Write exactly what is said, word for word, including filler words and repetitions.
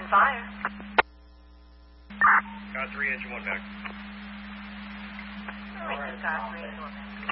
fire. Got three, engine one back. Wait, got three, engine one back.